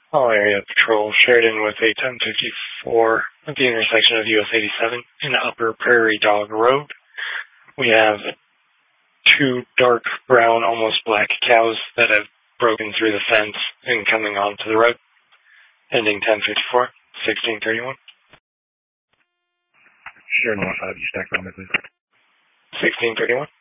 All area patrol, Sheridan with a 1054 at the intersection of US 87 and Upper Prairie Dog Road. We have two dark brown, almost black cows that have broken through the fence and coming onto the road. Ending 1054, 1631. Sheridan 15, you stack on me, please. 1631.